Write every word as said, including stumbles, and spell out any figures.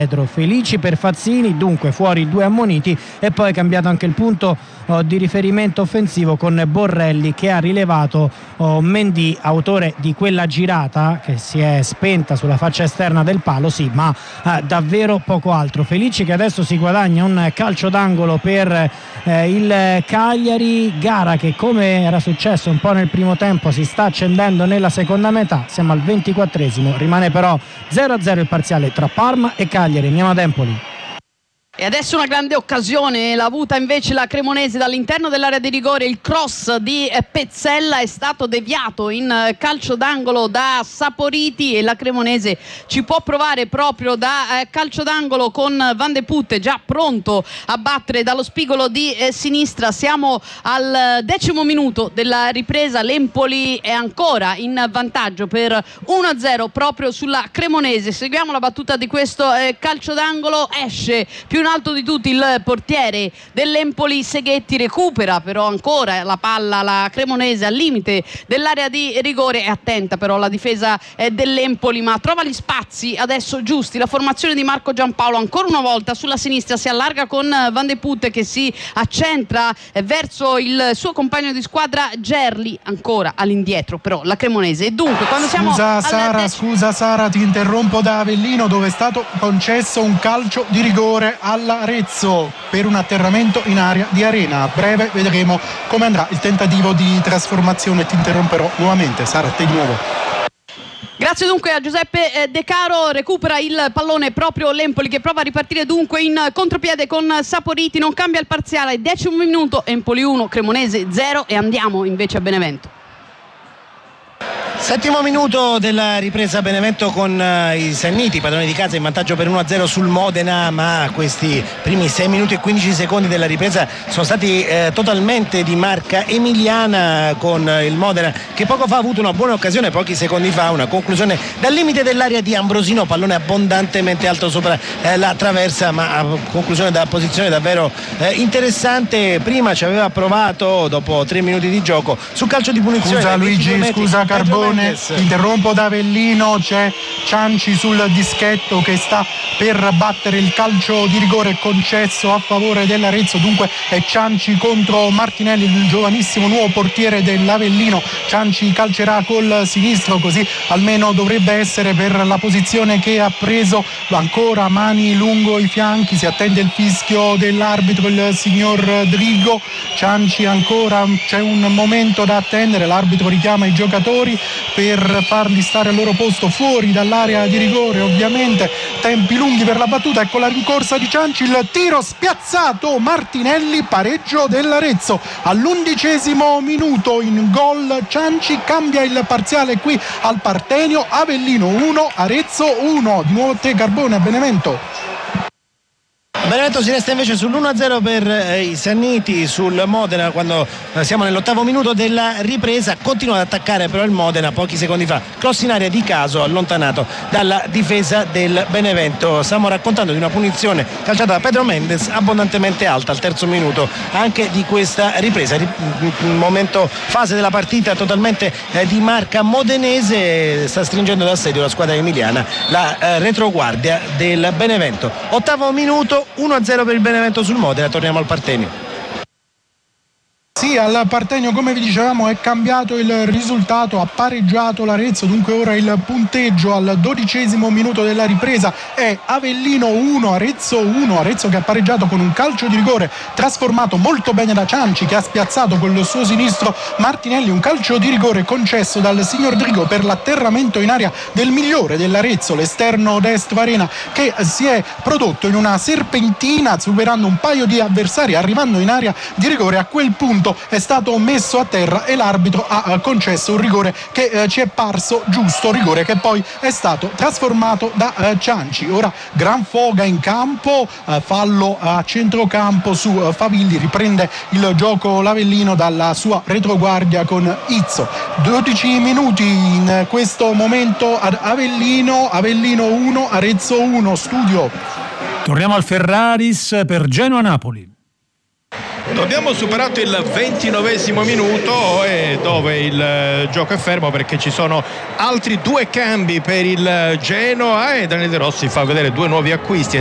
Felici per Fazzini, dunque fuori due ammoniti, e poi è cambiato anche il punto oh, di riferimento offensivo con Borrelli che ha rilevato oh, Mendy, autore di quella girata che si è spenta sulla faccia esterna del palo, sì, ma eh, davvero poco altro. Felici che adesso si guadagna un calcio d'angolo per eh, il Cagliari, gara che, come era successo un po' nel primo tempo, si sta accendendo nella seconda metà. Siamo al ventiquattresimo, rimane però zero a zero il parziale tra Parma e Cagliari. Andiamo ad Empoli. E adesso una grande occasione l'ha avuta invece la Cremonese dall'interno dell'area di rigore. Il cross di Pezzella è stato deviato in calcio d'angolo da Saporiti e la Cremonese ci può provare proprio da eh, calcio d'angolo con Van de Putte già pronto a battere dallo spigolo di eh, sinistra. Siamo al decimo minuto della ripresa, l'Empoli è ancora in vantaggio per uno a zero proprio sulla Cremonese. Seguiamo la battuta di questo eh, calcio d'angolo, esce più in alto di tutti il portiere dell'Empoli Seghetti, recupera però ancora la palla la Cremonese al limite dell'area di rigore, è attenta però la difesa eh, dell'Empoli, ma trova gli spazi adesso giusti. La formazione di Marco Giampaolo ancora una volta sulla sinistra si allarga con Van de Putte che si accentra eh, verso il suo compagno di squadra Gerli, ancora all'indietro però la Cremonese. E dunque quando siamo scusa Sara, dec- scusa Sara ti interrompo da Avellino, dove è stato concesso un calcio di rigore all'Arezzo per un atterramento in area di Arena. A breve vedremo come andrà il tentativo di trasformazione. Ti interromperò nuovamente, Sara, a te di nuovo. Grazie dunque a Giuseppe De Caro, recupera il pallone proprio l'Empoli che prova a ripartire dunque in contropiede con Saporiti, non cambia il parziale, decimo minuto, Empoli uno, Cremonese zero, e andiamo invece a Benevento. Settimo minuto della ripresa, Benevento con uh, i Sanniti, padroni di casa, in vantaggio per uno a zero sul Modena, ma questi primi sei minuti e quindici secondi della ripresa sono stati eh, totalmente di marca emiliana, con eh, il Modena che poco fa ha avuto una buona occasione, pochi secondi fa una conclusione dal limite dell'area di Ambrosino, pallone abbondantemente alto sopra eh, la traversa, ma a conclusione da posizione davvero eh, interessante. Prima ci aveva provato dopo tre minuti di gioco sul calcio di punizione. Scusa Luigi, scusa Carbone, interrompo da Avellino, c'è Cianci sul dischetto che sta per battere il calcio di rigore concesso a favore dell'Arezzo, dunque è Cianci contro Martinelli, il giovanissimo nuovo portiere dell'Avellino. Cianci calcerà col sinistro, così almeno dovrebbe essere per la posizione che ha preso, ancora mani lungo i fianchi, si attende il fischio dell'arbitro, il signor Drigo. Cianci ancora, c'è un momento da attendere, l'arbitro richiama i giocatori per farli stare al loro posto fuori dall'area di rigore, ovviamente tempi lunghi per la battuta. Ecco la rincorsa di Cianci, il tiro spiazzato, Martinelli, pareggio dell'Arezzo all'undicesimo minuto. In gol Cianci, cambia il parziale qui al Partenio, Avellino uno, Arezzo uno. Di nuovo te Carbone a Benevento. Benevento si resta invece sull'uno a zero per eh, i Sanniti sul Modena quando eh, siamo nell'ottavo minuto della ripresa. Continua ad attaccare però il Modena, pochi secondi fa cross in area di caso allontanato dalla difesa del Benevento. Stiamo raccontando di una punizione calciata da Pedro Mendes abbondantemente alta al terzo minuto anche di questa ripresa. Un momento, fase della partita totalmente eh, di marca modenese, sta stringendo d'assedio la squadra emiliana, la eh, retroguardia del Benevento. Ottavo minuto, uno a zero per il Benevento sul Modena. Torniamo al Partenio. Sì, al Partenio, come vi dicevamo, è cambiato il risultato, ha pareggiato l'Arezzo, dunque ora il punteggio al dodicesimo minuto della ripresa è Avellino uno, Arezzo uno. Arezzo che ha pareggiato con un calcio di rigore trasformato molto bene da Cianci, che ha spiazzato col suo sinistro Martinelli, un calcio di rigore concesso dal signor Drigo per l'atterramento in area del migliore dell'Arezzo, l'esterno destro Arena, che si è prodotto in una serpentina superando un paio di avversari, arrivando in area di rigore. A quel punto è stato messo a terra e l'arbitro ha concesso un rigore che eh, ci è parso giusto, rigore che poi è stato trasformato da eh, Cianci. Ora gran foga in campo, eh, fallo a centrocampo su eh, Favilli, riprende il gioco l'Avellino dalla sua retroguardia con Izzo. dodici minuti in questo momento ad Avellino, Avellino uno, Arezzo uno. Studio. Torniamo al Ferraris per Genoa-Napoli. Abbiamo superato il ventinovesimo minuto e dove il gioco è fermo perché ci sono altri due cambi per il Genoa e Daniele De Rossi fa vedere due nuovi acquisti.